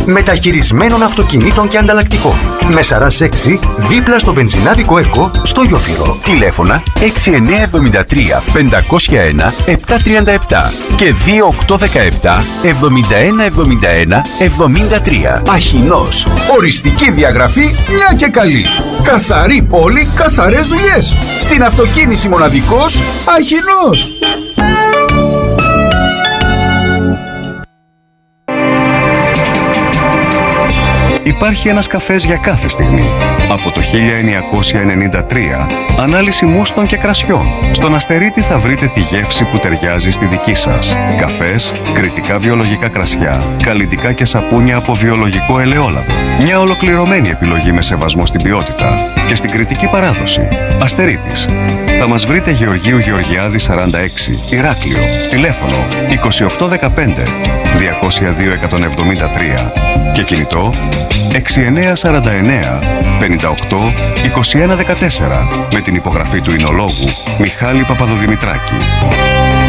μεταχειρισμένων αυτοκινήτων και ανταλλακτικών. Με Σαράς 6, δίπλα στο βενζινάδικο ΕΚΟ, στο Ιόφυρο. Τηλέφωνα 6973 501 737 και 2817 7171 73. Αχινός. Οριστική διαγραφή, μια και καλή. Καθαρή πόλη, καθαρές δουλειές. Στην αυτοκίνηση μοναδικός Αχινός. Υπάρχει ένας καφές για κάθε στιγμή. Από το 1993, ανάλυση μούστων και κρασιών. Στον Αστερίτη θα βρείτε τη γεύση που ταιριάζει στη δική σας. Καφές, κρητικά βιολογικά κρασιά, καλλυντικά και σαπούνια από βιολογικό ελαιόλαδο. Μια ολοκληρωμένη επιλογή με σεβασμό στην ποιότητα και στην κρητική παράδοση. Αστερίτης. Θα μας βρείτε Γεωργίου Γεωργιάδη 46, Ηράκλειο. Τηλέφωνο 2815 202 173 και κινητό 6949 58 2114 με την υπογραφή του εινολόγου Μιχάλη Παπαδοδημητράκη.